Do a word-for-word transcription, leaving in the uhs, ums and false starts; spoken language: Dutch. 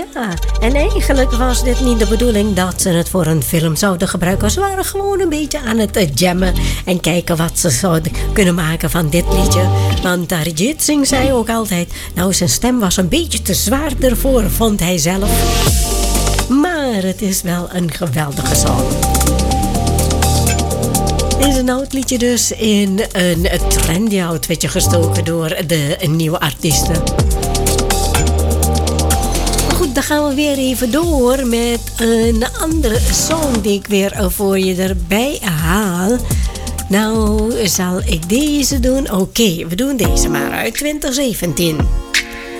Ja, en eigenlijk was dit niet de bedoeling dat ze het voor een film zouden gebruiken. Ze waren gewoon een beetje aan het uh, jammen en kijken wat ze zouden kunnen maken van dit liedje. Want Arijit Singh zei ook altijd, nou zijn stem was een beetje te zwaar ervoor, vond hij zelf. Maar het is wel een geweldige song. Dit is een oud liedje dus in een trendy outfitje gestoken door de nieuwe artiesten. Goed, dan gaan we weer even door met een andere song die ik weer voor je erbij haal. Nou, zal ik deze doen? Oké, okay, we doen deze maar uit twintig zeventien.